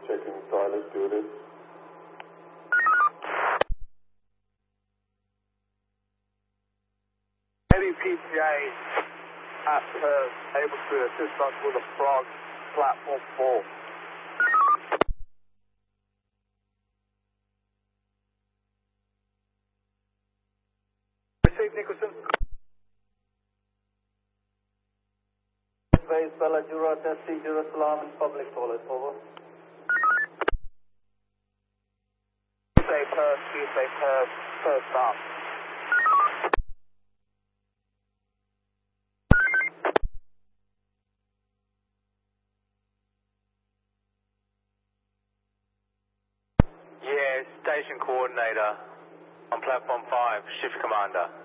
checking silent unit. Heavy PTA at Perth, able to assist us with a frog, platform 4. Receive Nicholson. Base Bella Jura, Testi Jerusalem, public toilet, over. Say Perth, Tuesday Perth, first stop. Yeah, station coordinator on platform 5, shift commander.